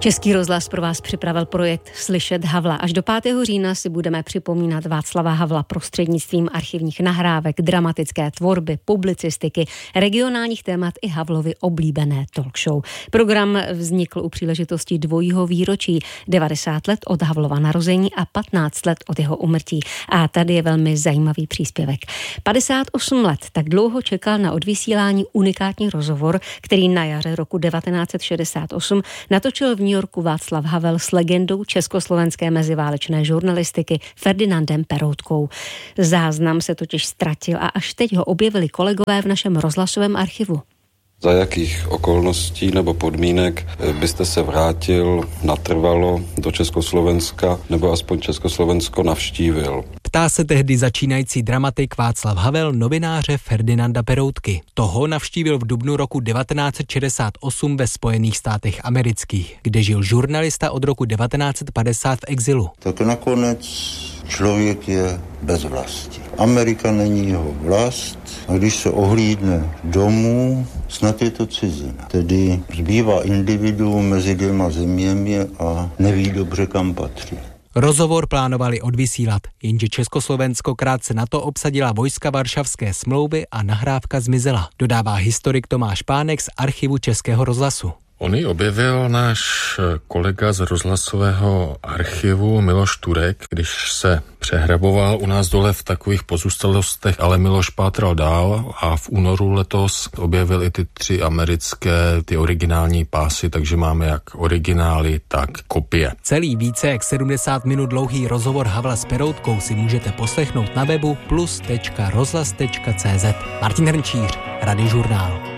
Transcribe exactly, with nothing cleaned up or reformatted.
Český rozhlas pro vás připravil projekt Slyšet Havla. Až do pátého října si budeme připomínat Václava Havla prostřednictvím archivních nahrávek, dramatické tvorby, publicistiky, regionálních témat i Havlovy oblíbené talk show. Program vznikl u příležitosti dvojího výročí, devadesát let od Havlova narození a patnáct let od jeho úmrtí. A tady je velmi zajímavý příspěvek. padesát osm let tak dlouho čekal na odvysílání unikátní rozhovor, který na jaře roku devatenáct set šedesát osm natočil v New Yorku Václav Havel s legendou československé meziválečné žurnalistiky Ferdinandem Peroutkou. Záznam se totiž ztratil a až teď ho objevili kolegové v našem rozhlasovém archivu. Za jakých okolností nebo podmínek byste se vrátil natrvalo do Československa nebo aspoň Československo navštívil? Ptá se tehdy začínající dramatik Václav Havel novináře Ferdinanda Peroutky. Toho navštívil v dubnu roku devatenáct set šedesát osm ve Spojených státech amerických, kde žil žurnalista od roku devatenáct set padesát v exilu. Tak nakonec člověk je bez vlasti. Amerika není jeho vlast a když se ohlídne domů, snad je to cizina. Tedy zbývá individuum mezi dvěma zeměmi a neví dobře, kam patří. Rozhovor plánovali odvysílat, jenže Československo krátce na to obsadila vojska Varšavské smlouvy a nahrávka zmizela, dodává historik Tomáš Pánek z archivu Českého rozhlasu. On ji objevil náš kolega z rozhlasového archivu Miloš Turek, když se přehraboval u nás dole v takových pozůstalostech, ale Miloš pátral dál a v únoru letos objevil i ty tři americké, ty originální pásy, takže máme jak originály, tak kopie. Celý více jak sedmdesát minut dlouhý rozhovor Havla s Peroutkou si můžete poslechnout na webu plus tečka rozhlas tečka cé zet. Martin Hrnčíř, Radiožurnál.